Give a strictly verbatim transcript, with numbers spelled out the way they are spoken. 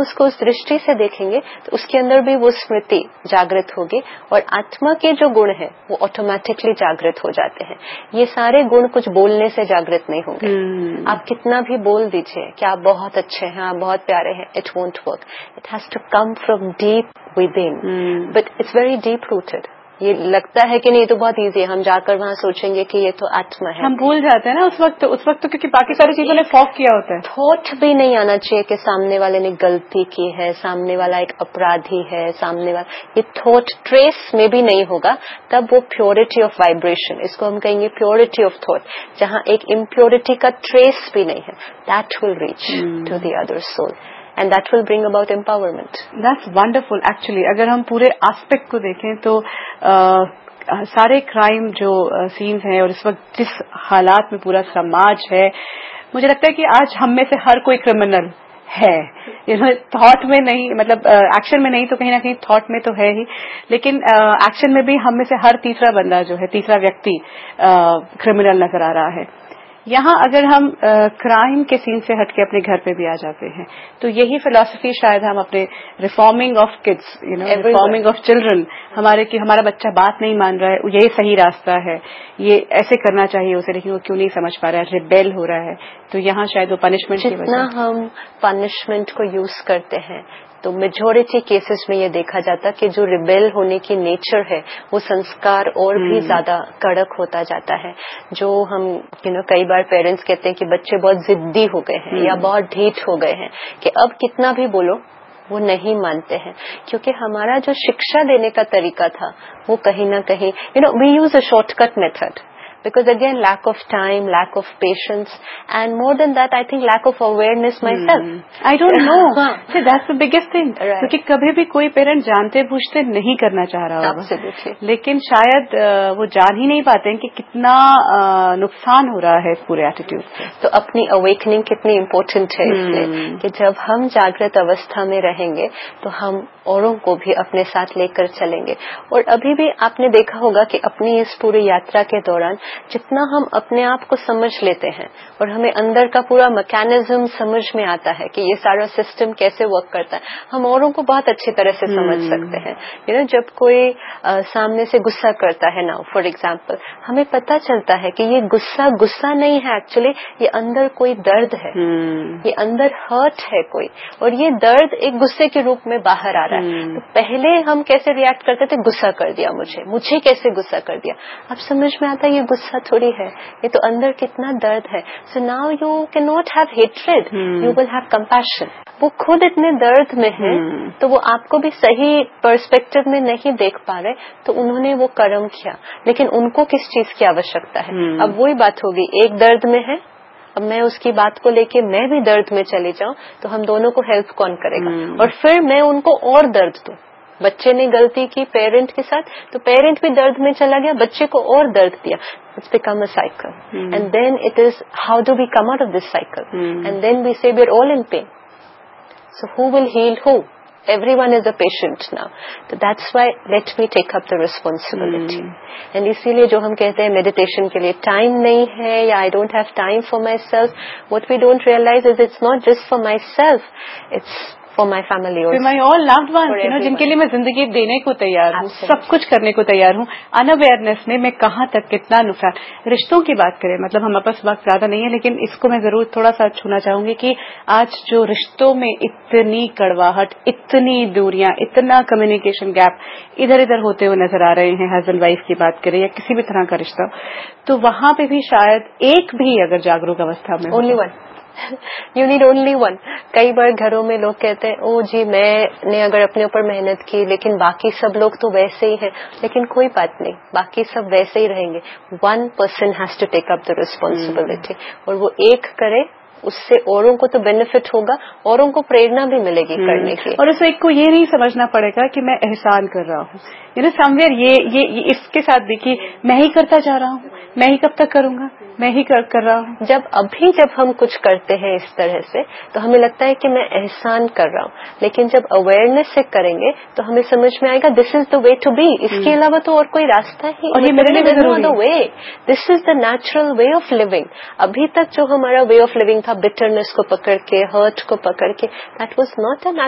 اس کو اس दृष्टि से देखेंगे तो उसके अंदर भी वो स्मृति जागृत होगी और आत्मा के जो गुण है वो ऑटोमेटिकली जागृत हो जाते हैं. ये सारे गुण कुछ बोलने से जागृत नहीं होंगे. hmm. आप कितना भी बोल दीजिए कि आप बहुत अच्छे हैं, आप बहुत प्यारे हैं, it won't work. It has to come from deep within. hmm. But it's very deep rooted. یہ لگتا ہے کہ نہیں یہ تو بہت ایزی ہے, ہم جا کر وہاں سوچیں گے کہ یہ تو آتما ہے, ہم بھول جاتے ہیں نا اس وقت اس وقت کیونکہ باقی ساری چیزوں نے فوق کیا ہوتا ہے. تھوٹ بھی نہیں آنا چاہیے کہ سامنے والے نے غلطی کی ہے, سامنے والا ایک اپرادھی ہے, سامنے والا, یہ تھوٹ ٹریس میں بھی نہیں ہوگا. تب وہ پیورٹی آف وائبریشن, اس کو ہم کہیں گے پیورٹی آف تھاٹ, جہاں ایک امپیورٹی کا ٹریس بھی نہیں ہے, that will reach to the other civil. And that will bring about empowerment. That's wonderful actually. اگر ہم پورے آسپیکٹ کو دیکھیں تو سارے کرائم جو سینز ہیں اور اس وقت جس حالات میں پورا سماج ہے, مجھے لگتا ہے کہ آج ہم میں سے ہر کوئی کرمنل ہے. تھاٹ میں نہیں, مطلب ایکشن میں نہیں تو کہیں نہ کہیں تھاٹ میں تو ہے ہی, لیکن ایکشن میں بھی ہم میں سے ہر تیسرا بندہ جو ہے, تیسرا ویکتی کرمنل نظر آ رہا ہے. یہاں اگر ہم کرائم کے سین سے ہٹ کے اپنے گھر پہ بھی آ جاتے ہیں تو یہی فلسفی شاید ہم اپنے reforming of kids, you know reforming of children, ہمارے کہ ہمارا بچہ بات نہیں مان رہا ہے, یہی صحیح راستہ ہے, یہ ایسے کرنا چاہیے اسے, لیکن وہ کیوں نہیں سمجھ پا رہا ہے, ریبیل ہو رہا ہے. تو یہاں شاید وہ پنشمنٹ کی وجہ, جتنا ہم پنشمنٹ کو یوز کرتے ہیں تو میجورٹی کیسز میں یہ دیکھا جاتا کہ جو ریبیل ہونے کی نیچر ہے وہ سنسکار اور بھی زیادہ کڑک ہوتا جاتا ہے. جو ہم یو نو کئی بار پیرنٹس کہتے ہیں کہ بچے بہت ضدی ہو گئے ہیں یا بہت ڈھیٹ ہو گئے ہیں کہ اب کتنا بھی بولو وہ نہیں مانتے ہیں, کیونکہ ہمارا جو شکشا دینے کا طریقہ تھا وہ کہیں نہ کہیں you know we use a short cut method. Because again, lack of time, lack of patience, and more than that, I think lack of awareness myself. Hmm. I don't know. See, that's the biggest thing. کیونکہ کبھی بھی کوئی parent جانتے بوجھتے نہیں کرنا چاہ رہا ہوگا. Absolutely. لیکن شاید وہ جان ہی نہیں پاتے ہیں کہ کتنا نقصان ہو رہا ہے اس پورے ایٹیٹیوڈ سے. تو اپنی اویکننگ کتنی امپورٹنٹ ہے اس لیے کہ جب ہم جاگرت اوستھا میں رہیں گے تو ہم اوروں کو بھی اپنے ساتھ لے کر چلیں گے. اور ابھی بھی آپ نے دیکھا ہوگا کہ اپنی اس پوری یاترا کے دوران جتنا ہم اپنے آپ کو سمجھ لیتے ہیں اور ہمیں اندر کا پورا میکینزم سمجھ میں آتا ہے کہ یہ سارا سسٹم کیسے ورک کرتا ہے, ہم اوروں کو بہت اچھی طرح سے سمجھ سکتے ہیں. یو نو جب کوئی سامنے سے غصہ کرتا ہے نا, فار ایگزامپل, ہمیں پتہ چلتا ہے کہ یہ غصہ غصہ نہیں ہے, ایکچولی یہ اندر کوئی درد ہے, یہ اندر ہرٹ ہے کوئی, اور یہ درد ایک غصے کے روپ میں باہر آ رہا ہے. تو پہلے ہم کیسے ریئیکٹ کرتے تھے, غصہ کر دیا مجھے, مجھے کیسے غصہ کر دیا. اب سمجھ میں آتا ہے یہ غصہ تھوڑی ہے, یہ تو اندر کتنا درد ہے. So now you can not have hatred, you will have compassion. وہ خود اتنے درد میں ہے تو وہ آپ کو بھی صحیح پرسپیکٹو میں نہیں دیکھ پا رہے, تو انہوں نے وہ کرم کیا, لیکن ان کو کس چیز کی آوشکتا ہے. اب وہی بات ہوگی, ایک درد میں ہے, اب میں اس کی بات کو لے کے میں بھی درد میں چلی جاؤں تو ہم دونوں کو ہیلپ کون کرے گا, اور پھر میں ان کو اور درد دوں. بچے نے غلطی کی پیرنٹ کے ساتھ تو پیرنٹ بھی درد میں چلا گیا, بچے کو اور درد دیا. It's become a cycle. Hmm. And then it is, how do we come out of this cycle? Hmm. And then we say we're all in pain. So who will heal who? Everyone is a patient now. So that's why let me take up the responsibility. Hmm. And اسی لیے جو ہم کہتے ہیں meditation کے لیے time نہیں ہے یا I don't have time for myself, what we don't realize is it's not just for myself, it's for my family also. For my all loved ones, you know, جن کے لیے میں زندگی دینے کو تیار ہوں, سب کچھ کرنے کو تیار ہوں. ان اویئرنیس میں میں کہاں تک کتنا نقصان. رشتوں کی بات کریں, مطلب ہمارے پاس وقت زیادہ نہیں ہے, لیکن اس کو میں ضرور تھوڑا سا چھونا چاہوں گی کہ آج جو رشتوں میں اتنی کڑواہٹ, اتنی دوریاں, اتنا کمیونیکیشن گیپ ادھر ادھر ہوتے ہوئے نظر آ رہے ہیں, ہسبینڈ وائف کی بات کریں یا کسی بھی طرح کا رشتہ, تو وہاں پہ بھی شاید ایک بھی اگر جاگروک اوستھا میں only one you need only one. کئی بار گھروں میں لوگ کہتے ہیں او جی میں نے اگر اپنے اوپر محنت کی لیکن باقی سب لوگ تو ویسے ہی ہیں, لیکن کوئی بات نہیں, باقی سب ویسے ہی رہیں گے. One person has to take up the responsibility, اور وہ ایک کرے, اس سے اوروں کو تو بینیفٹ ہوگا, اوروں کو پریرنا بھی ملے گی کرنے کی. اور اس ایک کو یہ نہیں سمجھنا پڑے گا کہ میں احسان کر رہا ہوں, یو نو سم ویئر یہ یہ اس کے ساتھ بھی کہ میں ہی کرتا جا رہا ہوں, میں ہی کب تک کروں گا, میں ہی کر کر رہا ہوں. جب ابھی جب ہم کچھ کرتے ہیں اس طرح سے تو ہمیں لگتا ہے کہ میں احسان کر رہا ہوں, لیکن جب اویئرنیس سے کریں گے تو ہمیں سمجھ میں آئے گا دس از دا وے ٹو بی. اس کے علاوہ تو اور کوئی راستہ ہی, اور یہ میرے لیے ضروری ہے. وے دس از the natural way of living. ابھی تک جو ہمارا وے آف لیونگ تھا بٹرنس کو پکڑ کے, ہرٹ کو پکڑ کے, دیٹ واز ناٹ اے